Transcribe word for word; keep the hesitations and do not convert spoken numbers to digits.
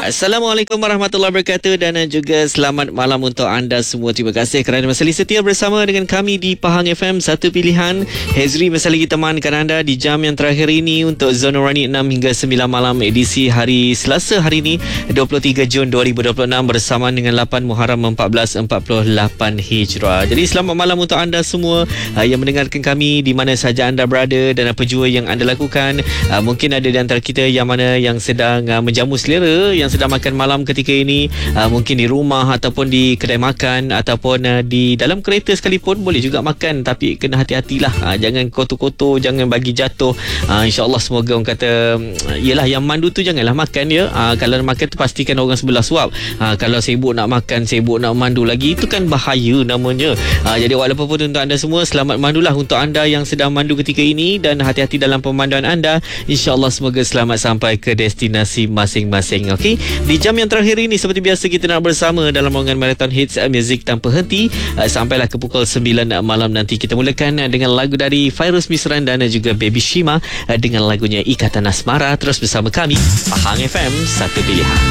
Assalamualaikum warahmatullahi wabarakatuh dan juga selamat malam untuk anda semua. Terima kasih kerana masih setia bersama dengan kami di Pahang F M, satu pilihan. Hezri masih lagi temankan anda di jam yang terakhir ini untuk Zona Rani enam hingga sembilan malam edisi hari Selasa hari ini dua puluh tiga Jun dua ribu dua puluh enam bersama dengan lapan Muharram empat belas empat puluh lapan Hijrah. Jadi selamat malam untuk anda semua uh, yang mendengarkan kami di mana sahaja anda berada dan apa jua yang anda lakukan. Uh, mungkin ada di antara kita yang mana yang sedang uh, menjamu selera, yang sedang makan malam ketika ini, uh, mungkin di rumah ataupun di kedai makan ataupun uh, di dalam kereta sekalipun boleh juga makan, tapi kena hati-hatilah, uh, jangan kotor-kotor, jangan bagi jatuh. uh, InsyaAllah semoga orang kata yelah, yang mandu tu janganlah makan ya. uh, Kalau nak makan tu pastikan orang sebelah suap. uh, Kalau sibuk nak makan, sibuk nak mandu lagi, itu kan bahaya namanya. uh, Jadi walaupun pun untuk anda semua, selamat mandulah untuk anda yang sedang mandu ketika ini, dan hati-hati dalam pemanduan anda. InsyaAllah semoga selamat sampai ke destinasi masing-masing. Okey, di jam yang terakhir ini seperti biasa kita nak bersama dalam rancangan Marathon Hits uh, Music Tanpa Henti uh, sampailah ke pukul sembilan uh, malam nanti. Kita mulakan uh, dengan lagu dari Fairuz Misran dan uh, juga Baby Shima uh, dengan lagunya Ikatan Asmara. Terus bersama kami Pahang F M, satu pilihan.